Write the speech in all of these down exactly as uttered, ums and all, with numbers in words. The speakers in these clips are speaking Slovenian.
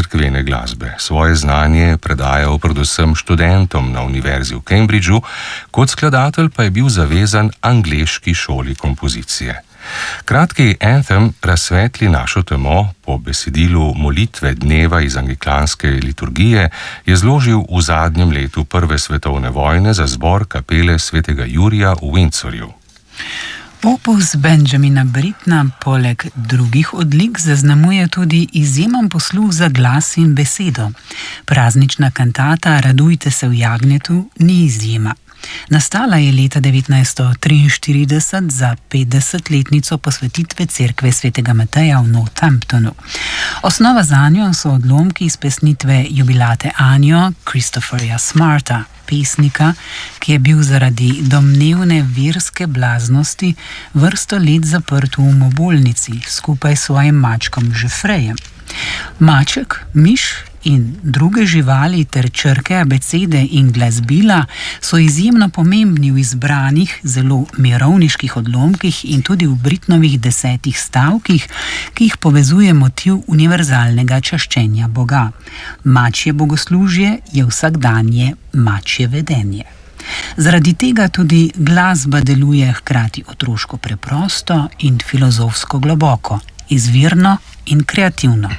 cerkvene glasbe. Svoje znanje je predajal predvsem študentom na univerzi v Cambridgeu, kot skladatelj pa je bil zavezan angleški šoli kompozicije. Kratki anthem Razsvetli našo temo po besedilu molitve dneva iz anglikanske liturgije je zložil v zadnjem letu Prve svetovne vojne za zbor kapele svetega Jurija v Windsorju. Opus Benjamina Brittna poleg drugih odlik zaznamuje tudi izjemen posluh za glas in besedo. Praznična kantata Radujte se v jagnjetu ni izjema. Nastala je leta devetnajststo triinštirideset za petdesetletnico posvetitve cerkve svetega Mateja v Northamptonu. Osnova zanjo so odlomki iz pesnitve Jubilate Anio Christopherja Smarta, pesnika, ki je bil zaradi domnevne verske blaznosti vrsto let zaprt v umobolnici skupaj s svojim mačkom Žefrejem. Maček, miš in druge živali ter črke abecede in glasbila so izjemno pomembni v izbranih, zelo mirovniških odlomkih in tudi v Brittnovih desetih stavkih, ki jih povezuje motiv univerzalnega čaščenja Boga. Mačje bogoslužje je vsakdanje mačje vedenje. Zaradi tega tudi glasba deluje hkrati otroško preprosto in filozofsko globoko, izvirno in kreativno.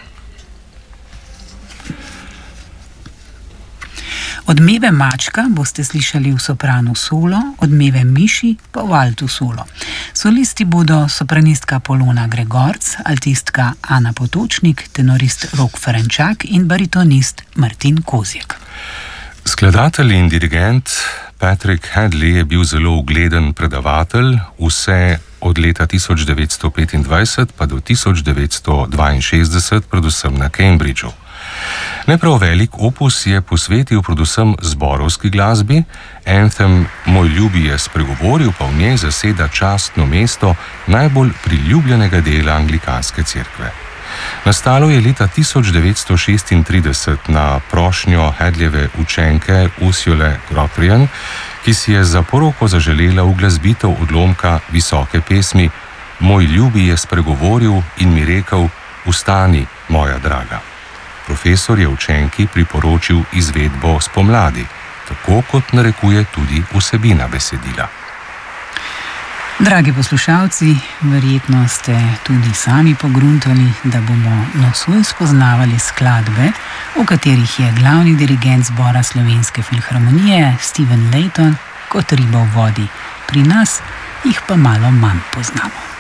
Odmeve mačka boste slišali v sopranu solo, odmeve miši pa v altu solo. Solisti bodo sopranistka Polona Gregorc, altistka Ana Potočnik, tenorist Rok Ferenčak in baritonist Martin Kozjek. Skladatelj in dirigent Patrick Hadley je bil zelo ugleden predavatelj vse od leta tisoč devetsto petindvajset pa do tisoč devetsto dvainšestdeset, predvsem na Cambridgeu. Neprav velik opus je posvetil predvsem zborovski glasbi, anthem Moj ljubi je spregovoril pa v njej zaseda častno mesto najbolj priljubljenega dela anglikanske cerkve. Nastalo je leta tisoč devetsto šestintrideset na prošnjo Hadleyjeve učenke Ursule Grotrian, ki si je za poroko zaželela uglasbitev odlomka visoke pesmi Moj ljubi je spregovoril in mi rekel: Vstani, moja draga. Profesor je učenki priporočil izvedbo spomladi, tako kot narekuje tudi vsebina besedila. Dragi poslušalci, verjetno ste tudi sami pogruntali, da bomo nocoj spoznavali skladbe, v katerih je glavni dirigent zbora Slovenske filharmonije Steven Layton kot riba v vodi. Pri nas jih pa malo manj poznamo.